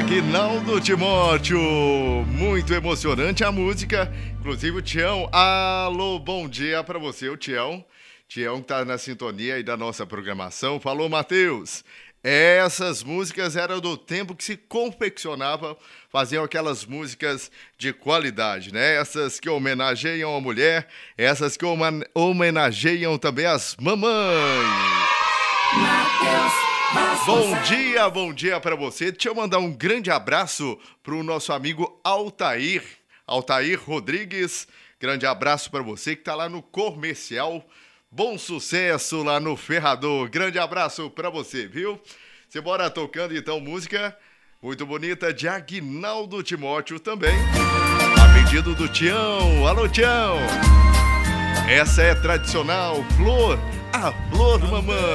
Aguinaldo Timóteo, muito emocionante a música, inclusive o Tião, alô, bom dia pra você, o Tião que tá na sintonia aí da nossa programação, falou Matheus, essas músicas eram do tempo que se confeccionava, faziam aquelas músicas de qualidade, né, essas que homenageiam a mulher, essas que homenageiam também as mamães. Bom dia para você. Deixa eu mandar um grande abraço para o nosso amigo Altair Rodrigues. Grande abraço para você que está lá no comercial. Bom sucesso lá no Ferrador. Grande abraço para você, viu? Você bora tocando então música muito bonita de Aguinaldo Timóteo também. A pedido do Tião. Alô, Tião. Essa é tradicional, Flor, a Flor Mamãe.